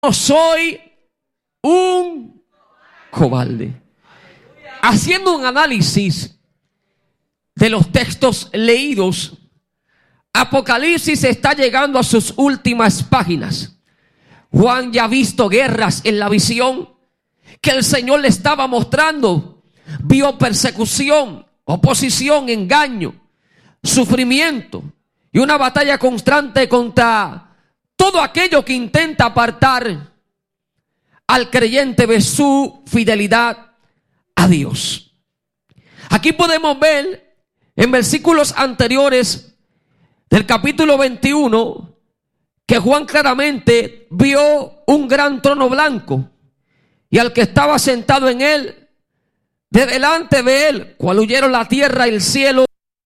no soy un cobarde. Haciendo un análisis de los textos leídos, Apocalipsis está llegando a sus últimas páginas. Juan ya ha visto guerras en la visión que el Señor le estaba mostrando. Vio persecución, oposición, engaño, sufrimiento y una batalla constante contra todo aquello que intenta apartar al creyente de su fidelidad a Dios. Aquí podemos ver en versículos anteriores del capítulo 21 que Juan claramente vio un gran trono blanco y al que estaba sentado en él, de delante de él, cual huyeron la tierra y el cielo,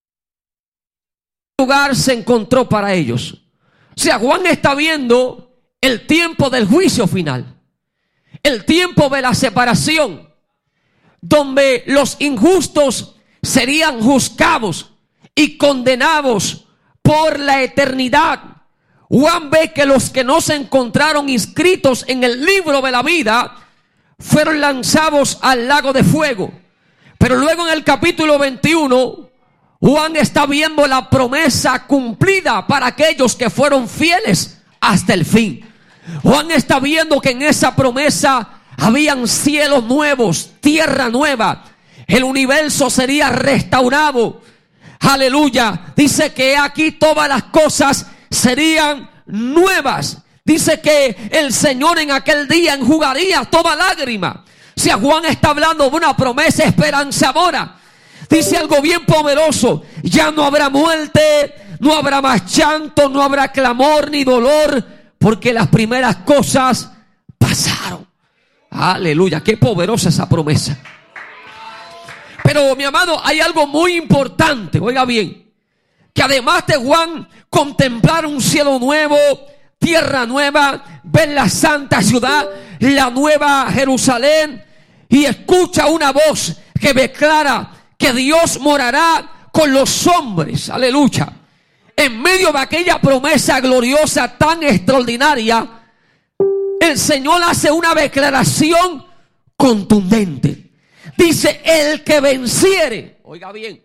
lugar se encontró para ellos. O sea, Juan está viendo el tiempo del juicio final, el tiempo de la separación, donde los injustos serían juzgados y condenados por la eternidad. Juan ve que los que no se encontraron inscritos en el libro de la vida fueron lanzados al lago de fuego. Pero luego en el capítulo 21, Juan está viendo la promesa cumplida para aquellos que fueron fieles hasta el fin. Juan está viendo que en esa promesa habían cielos nuevos, tierra nueva. El universo sería restaurado. Aleluya. Dice que aquí todas las cosas serían nuevas. Dice que el Señor en aquel día enjugaría toda lágrima. O sea, Juan está hablando de una promesa esperanzadora. Dice algo bien poderoso: ya no habrá muerte, no habrá más llanto, no habrá clamor ni dolor, porque las primeras cosas pasaron. Aleluya, qué poderosa esa promesa. Pero mi amado, hay algo muy importante, oiga bien, que además de Juan contemplar un cielo nuevo, tierra nueva, ver la santa ciudad, la nueva Jerusalén, y escucha una voz que declara que Dios morará con los hombres, aleluya. En medio de aquella promesa gloriosa tan extraordinaria, el Señor hace una declaración contundente. Dice: el que venciere, oiga bien,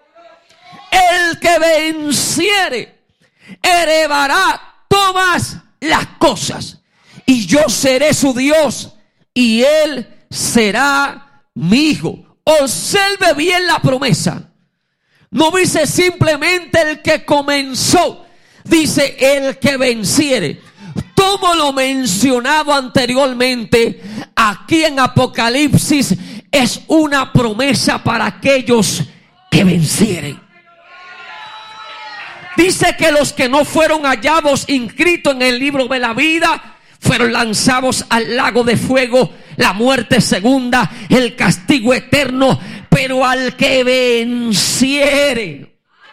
el que venciere heredará todas las cosas, y yo seré su Dios y él será mi hijo. Observe bien la promesa. No dice simplemente el que comenzó, dice el que venciere. Todo lo mencionado anteriormente aquí en Apocalipsis es una promesa para aquellos que vencieren. Dice que los que no fueron hallados inscritos en el libro de la vida fueron lanzados al lago de fuego, la muerte segunda, el castigo eterno. Pero al que venciere,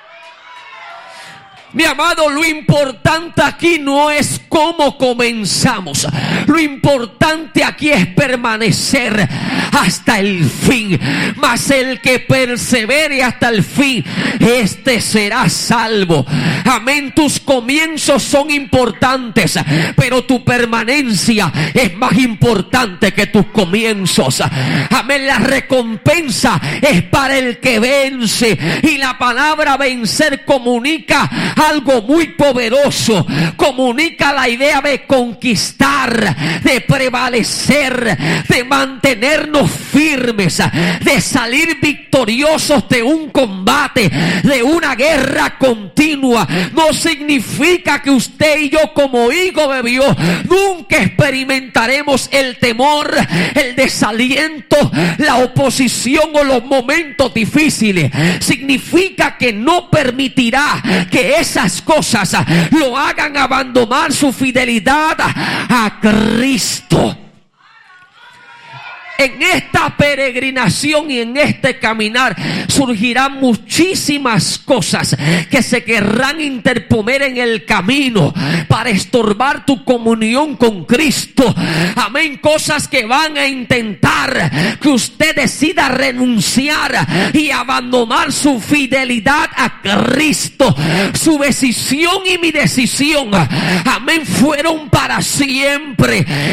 mi amado, lo importante aquí no es cómo comenzamos. Lo importante aquí es permanecer hasta el fin. Mas el que persevere hasta el fin, este será salvo. Amén. Tus comienzos son importantes, pero tu permanencia es más importante que tus comienzos. Amén. La recompensa es para el que vence. Y la palabra vencer comunica algo muy poderoso. Comunica la idea de conquistar, de prevalecer, de mantenernos firmes, de salir victoriosos de un combate, de una guerra continua. No significa que usted y yo, como hijo de Dios, nunca experimentaremos el temor, el desaliento, la oposición o los momentos difíciles. Significa que no permitirá que esas cosas lo hagan abandonar su fidelidad a Cristo. En esta peregrinación y en este caminar surgirán muchísimas cosas que se querrán interponer en el camino para estorbar tu comunión con Cristo. Amén. Cosas que van a intentar que usted decida renunciar y abandonar su fidelidad a Cristo. Su decisión y mi decisión, amén, fueron para siempre.